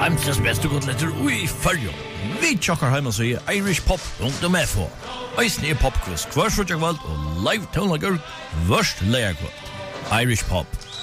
Heimsins beste godletter ui fyrjo. Vi tjokkar heima så i irishpop.fo. Eisne popquiz, kvarsutjakvald og live tónleikar, vörst leierkvald. Irish Pop.